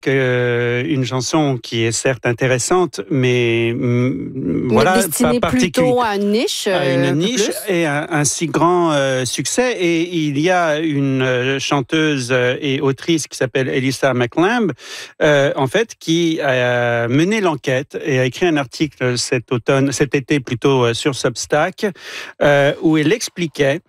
une chanson qui est certes intéressante, mais voilà, destinée pas plutôt à une niche, et un si grand succès. Et il y a une chanteuse et autrice qui s'appelle Elissa McLamb, en fait, qui a mené l'enquête et a écrit un article cet été plutôt sur Substack, où elle expliquait.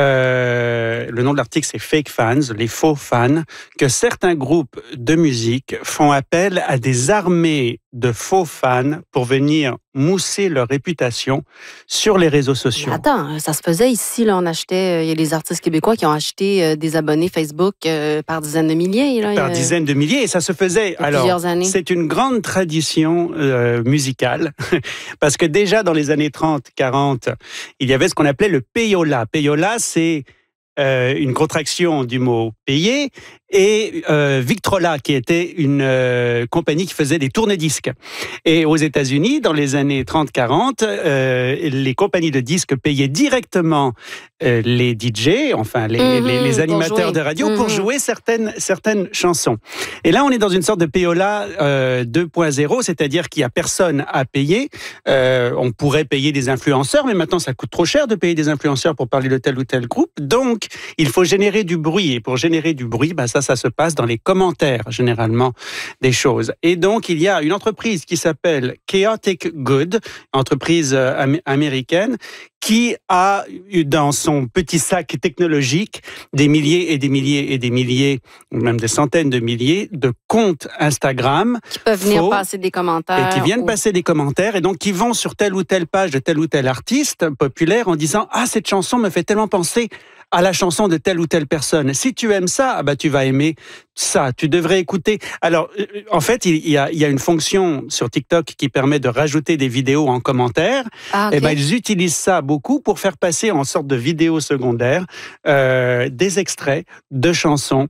Le nom de l'article, c'est Fake Fans, les faux fans, que certains groupes de musique font appel à des armées de faux fans pour venir mousser leur réputation sur les réseaux sociaux. Mais attends, ça se faisait ici, là, on achetait, il y a des artistes québécois qui ont acheté des abonnés Facebook par dizaines de milliers. Là, par dizaines de milliers, et ça se faisait. Alors, plusieurs années. C'est une grande tradition musicale, parce que déjà dans les années 30, 40, il y avait ce qu'on appelait le payola. Payola, c'est une contraction du mot payer, et Victrola, qui était une compagnie qui faisait des tourne-disques. Et aux États-Unis, dans les années 30-40, les compagnies de disques payaient directement les DJ, enfin les animateurs de radio, pour jouer certaines chansons. Et là, on est dans une sorte de payola 2.0, c'est-à-dire qu'il n'y a personne à payer. On pourrait payer des influenceurs, mais maintenant, ça coûte trop cher de payer des influenceurs pour parler de tel ou tel groupe. Donc, il faut générer du bruit. Et pour générer du bruit, ça se passe dans les commentaires, généralement, des choses. Et donc, il y a une entreprise qui s'appelle Chaotic Good, entreprise américaine, qui a dans son petit sac technologique des milliers et des milliers et des milliers, ou même des centaines de milliers de comptes Instagram. Qui peuvent venir passer des commentaires. Et qui viennent passer des commentaires, et donc qui vont sur telle ou telle page de tel ou tel artiste populaire en disant « Ah, cette chanson me fait tellement penser à la chanson de telle ou telle personne. Si tu aimes ça, tu vas aimer ça. Tu devrais écouter. » Alors, en fait, il y a une fonction sur TikTok qui permet de rajouter des vidéos en commentaire. Ah, okay. Et ils utilisent ça beaucoup pour faire passer en sorte de vidéos secondaires des extraits de chansons,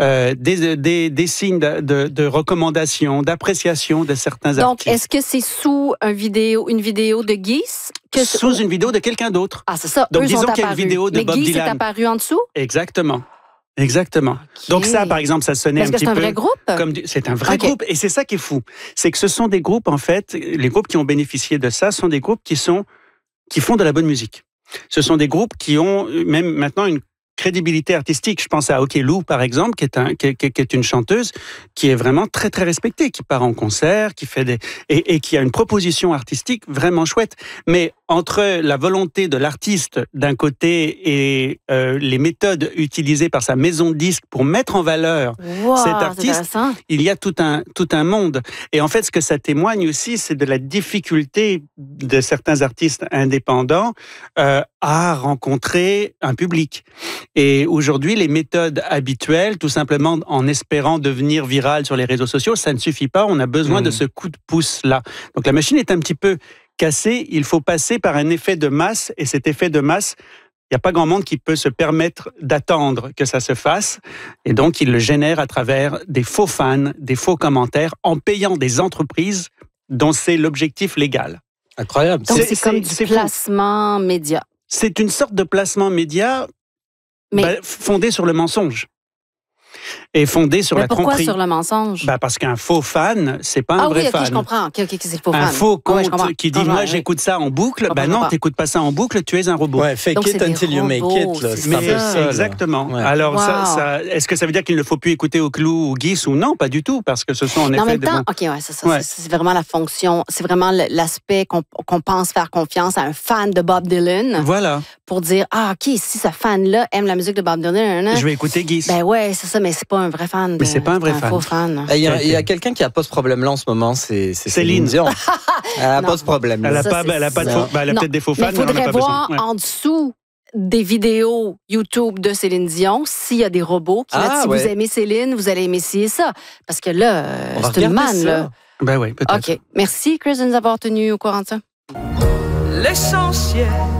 des signes de recommandation, d'appréciation de certains artistes. Donc, est-ce que c'est sous une vidéo de Geese? Sous une vidéo de quelqu'un d'autre. Ah, c'est ça. Donc, disons qu'il y a une vidéo de Bob Dylan. Mais Geese est apparu en dessous? Exactement. Okay. Donc ça, par exemple, ça sonnait un petit peu... Est-ce que c'est un vrai groupe? C'est un vrai groupe. Et c'est ça qui est fou. C'est que ce sont des groupes, en fait, les groupes qui ont bénéficié de ça sont des groupes qui font de la bonne musique. Ce sont des groupes qui ont même maintenant une crédibilité artistique. Je pense à OK Lou, par exemple, qui est une chanteuse qui est vraiment très, très respectée, qui part en concert, qui fait et qui a une proposition artistique vraiment chouette. Mais entre la volonté de l'artiste d'un côté et les méthodes utilisées par sa maison de disques pour mettre en valeur cet artiste, il y a tout un monde. Et en fait, ce que ça témoigne aussi, c'est de la difficulté de certains artistes indépendants à rencontrer un public. Et aujourd'hui, les méthodes habituelles, tout simplement en espérant devenir viral sur les réseaux sociaux, ça ne suffit pas. On a besoin de ce coup de pouce-là. Donc la machine est un petit peu cassée. Il faut passer par un effet de masse. Et cet effet de masse, il n'y a pas grand monde qui peut se permettre d'attendre que ça se fasse. Et donc, il le génère à travers des faux fans, des faux commentaires, en payant des entreprises dont c'est l'objectif légal. Incroyable. Donc, c'est comme du placement média. C'est une sorte de placement média fondé sur le mensonge. Et fondé sur la tromperie. Pourquoi sur le mensonge? Parce qu'un faux fan, c'est pas un vrai fan. Je comprends. Okay, c'est le faux fan. Un faux compte qui dit « Moi, j'écoute ça en boucle », non, t'écoutes pas ça en boucle, tu es un robot. Ouais, fake it until you make it. Là, c'est exactement. Ouais. Alors, est-ce que ça veut dire qu'il ne faut plus écouter au Clou ou Geese ou non? Pas du tout, parce que ce sont en effet... En même temps, c'est ça. Ouais. C'est vraiment la fonction, c'est vraiment l'aspect qu'on pense faire confiance à un fan de Bob Dylan. Voilà. Pour dire, si ce fan-là aime la musique de Bob Dylan... Je vais écouter Geese. C'est ça, mais c'est pas un vrai fan. Mais c'est pas un vrai fan. Faux fan. Il y a quelqu'un qui a pas ce problème-là en ce moment, c'est Céline Dion. Elle a pas ce problème. Elle a peut-être des faux fans. Mais il faudrait voir en dessous des vidéos YouTube de Céline Dion s'il y a des robots qui mettent si vous aimez Céline, vous allez aimer ci et ça. Parce que là, c'est une manne. Là. Ben oui, peut-être. OK. Merci, Chris, de nous avoir tenus au courant de ça. L'essentiel